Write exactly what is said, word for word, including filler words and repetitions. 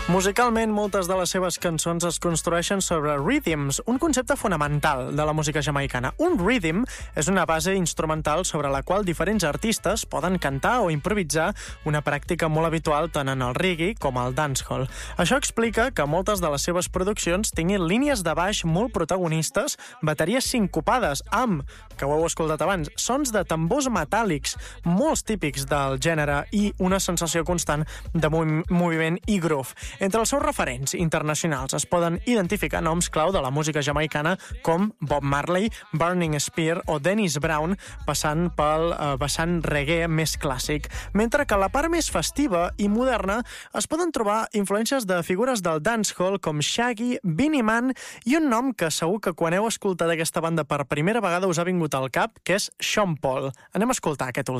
Musicalment, moltes de les seves cançons es construeixen sobre rhythms, un concepte fonamental de la música jamaicana. Un rhythm és una base instrumental sobre la qual diferents artistes poden cantar o improvisar, una pràctica molt habitual tant en el reggae com al dancehall. Això explica que moltes de les seves produccions tinguin línies de baix molt protagonistes, bateries sincopades amb, que ho heu escoltat abans, sons de tambors metàl·lics, molts típics del gènere i una sensació constant de mov- moviment i groove. Entre els seus referents internacionals es poden identificar noms clau de la música jamaicana com Bob Marley, Burning Spear o Dennis Brown, passant pel eh, vessant reggae més clàssic. Mentre que a la part més festiva i moderna es poden trobar influències de figures del dancehall com Shaggy, Beenie Man i un nom que segur que quan heu escoltat aquesta banda per primera vegada us ha vingut al cap, que és Sean Paul. Anem a escoltar aquest últim.